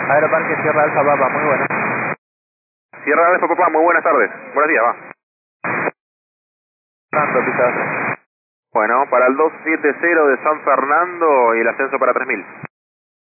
Aeroparque Sierra Alfa Papa, muy buenas. Sierra Alfa Papá, muy buenas tardes. Buenos días, va. Fernando, Pizarro. Bueno, para el 270 de San Fernando y el ascenso para 3000.